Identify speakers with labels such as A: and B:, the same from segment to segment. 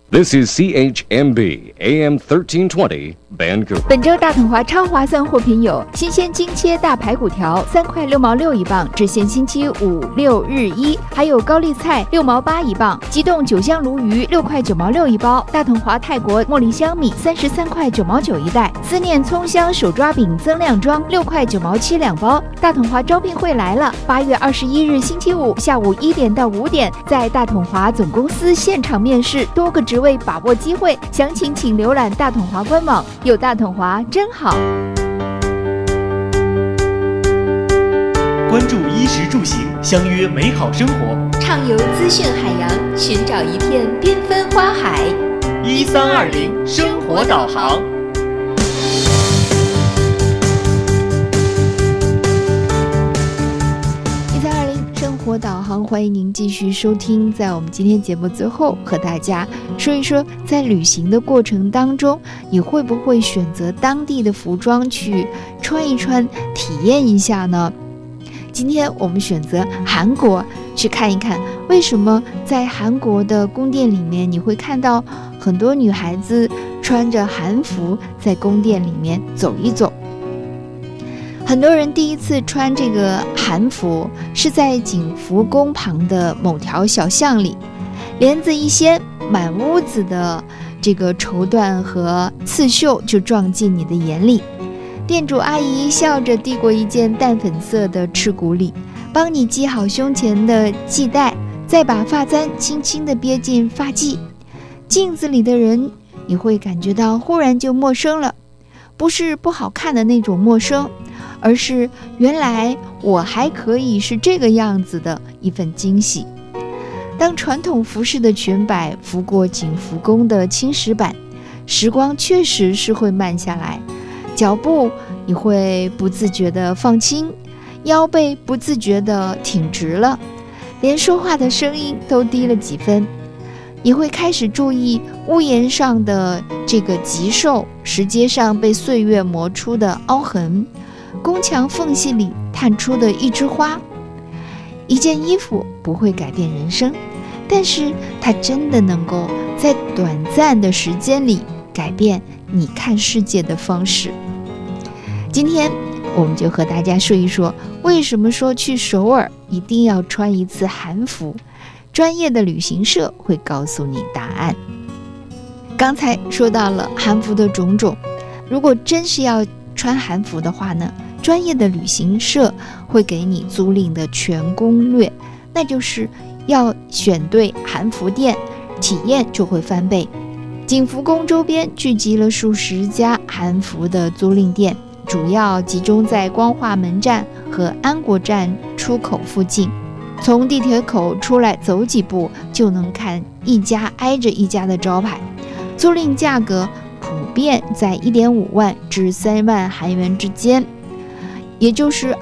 A: This is CHMB AM 1320 Vancouver。
B: 本周大统华超划算货品有新鲜精切大排骨条3块6毛6一磅，只限星期五六日一；还有高丽菜6毛8一磅，急冻酒香鲈鱼6块9毛6一包，大统华泰国茉莉香米33块9毛9一袋，思念葱香手抓饼增量装6块9毛7两包。大统华招聘会来了，8月21日星期五下午1点到5点，在大统华总公司现场面试，多个职位把握机会，详情请浏览大统华官网。有大统华真好。
C: 关注衣食住行，相约美好生活，
B: 畅游资讯海洋，寻找一片缤纷花海。
C: 1320生活导航。
B: 生活导航，欢迎您继续收听。在我们今天节目最后，和大家说一说，在旅行的过程当中，你会不会选择当地的服装去穿一穿，体验一下呢？今天我们选择韩国去看一看，为什么在韩国的宫殿里面，你会看到很多女孩子穿着韩服在宫殿里面走一走。很多人第一次穿这个韩服是在景福宫旁的某条小巷里，帘子一掀，满屋子的这个绸缎和刺绣就撞进你的眼里。店主阿姨笑着递过一件淡粉色的赤骨礼，帮你系好胸前的系带，再把发簪轻轻地别进发髻。镜子里的人你会感觉到忽然就陌生了，不是不好看的那种陌生，而是原来我还可以是这个样子的一份惊喜。当传统服饰的裙摆拂过景福宫的青石板，时光确实是会慢下来，脚步你会不自觉地放轻，腰背不自觉地挺直了，连说话的声音都低了几分。你会开始注意屋檐上的这个极瘦，石阶上被岁月磨出的凹痕，宫墙缝隙里探出的一枝花。一件衣服不会改变人生，但是它真的能够在短暂的时间里改变你看世界的方式。今天我们就和大家说一说，为什么说去首尔一定要穿一次韩服，专业的旅行社会告诉你答案。刚才说到了韩服的种种，如果真是要穿韩服的话呢，专业的旅行社会给你租赁的全攻略，那就是要选对韩服店，体验就会翻倍。景福宫周边聚集了数十家韩服的租赁店，主要集中在光化门站和安国站出口附近。从地铁口出来走几步，就能看一家挨着一家的招牌。租赁价格普遍在 1.5 万至3万韩元之间，也就是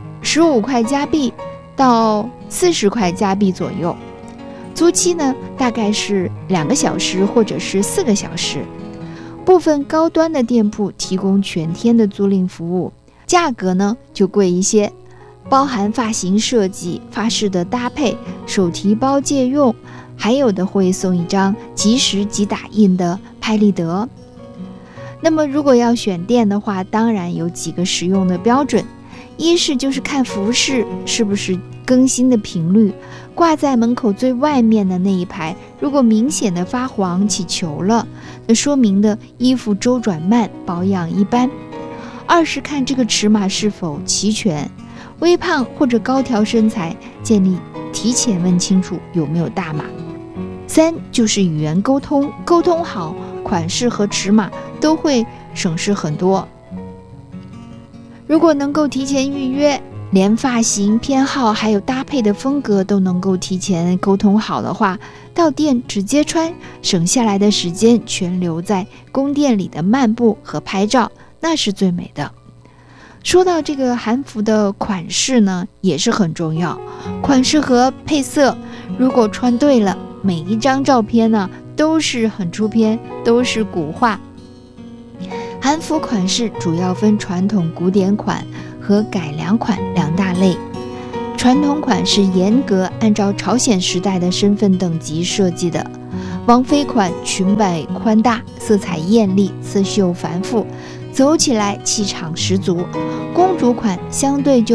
B: 15块加币到40块加币左右。租期呢，大概是2个小时或者是4个小时。部分高端的店铺提供全天的租赁服务，价格呢就贵一些，包含发型设计、发饰的搭配、手提包借用，还有的会送一张即时即打印的拍立得。那么如果要选店的话，当然有几个实用的标准，一是就是看服饰是不是更新的频率，挂在门口最外面的那一排如果明显的发黄起球了，那说明的衣服周转慢，保养一般。二是看这个尺码是否齐全，微胖或者高挑身材建议提前问清楚有没有大码。三就是语言沟通，沟通好，款式和尺码都会省事很多。如果能够提前预约，连发型偏好还有搭配的风格都能够提前沟通好的话，到店直接穿，省下来的时间全留在宫殿里的漫步和拍照，那是最美的。说到这个韩服的款式呢，也是很重要，款式和配色如果穿对了，每一张照片呢都是很出片，都是古画。韩服款式主要分传统古典款和改良款两大类。传统款是严格按照朝鲜时代的身份等级设计的， 王妃款裙摆宽大，色彩艳丽，刺绣繁复，走起来气场十足。公主款相对就